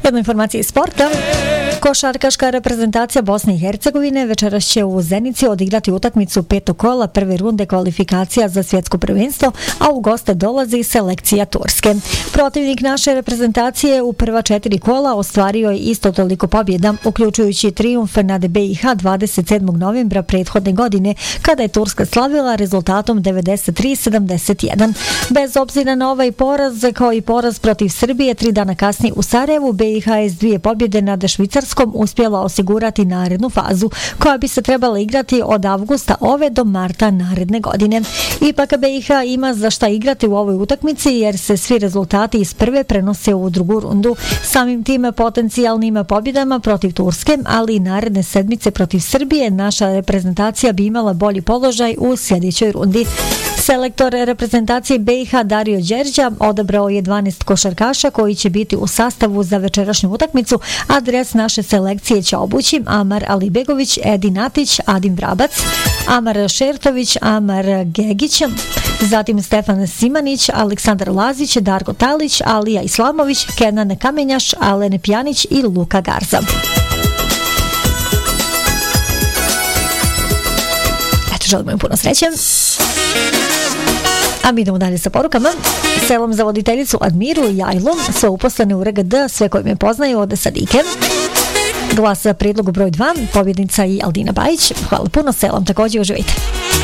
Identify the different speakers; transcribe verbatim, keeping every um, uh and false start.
Speaker 1: Jedna informacija iz sporta. Košarkaška reprezentacija Bosne i Hercegovine večeras će u Zenici odigrati utakmicu petog kola prve runde kvalifikacija za svjetsko prvenstvo, a u goste dolazi selekcija Turske. Protivnik naše reprezentacije u prva četiri kola ostvario je isto toliko pobjeda, uključujući trijumf nad B i H dvadeset sedmog novembra prethodne godine, kada je Turska slavila rezultatom devedeset tri sedamdeset jedan. Bez obzira na ovaj poraz, kao i poraz protiv Srbije tri dana kasnije u Sarajevu, B i H je s dvije pobjede nad Švicarskom uspjela osigurati narednu fazu, koja bi se trebala igrati od avgusta ove do marta naredne godine. Ipak B i H ima za šta igrati u ovoj utakmici, jer se svi rezultati iz prve prenose u drugu rundu. Samim tim potencijalnim pobjedama protiv Turske, ali i naredne sedmice protiv Srbije, naša reprezentacija bi imala bolji položaj u sljedećoj rundi. Selektor reprezentacije B i H Dario Đerđa odabrao je dvanaest košarkaša koji će biti u sastavu za večerašnju utakmicu, a dres naše selekcije će obući Amar Alibegović, Edin Atić, Adim Vrabac, Amar Šertović, Amar Gegić, zatim Stefan Simanić, Aleksandar Lazić, Darko Talić, Alija Islamović, Kenan Kamenjaš, Alen Pjanić i Luka Garza. Eto, želimo im puno sreće. A mi idemo dalje sa porukama. Selom za voditeljicu Admiru i Jajlu, sve uposlene u R G D, sve koji me poznaju od Sadike. Glas za prijedlogu broj dva, pobjednica i Aldina Bajić. Hvala puno, selom, također uživajte.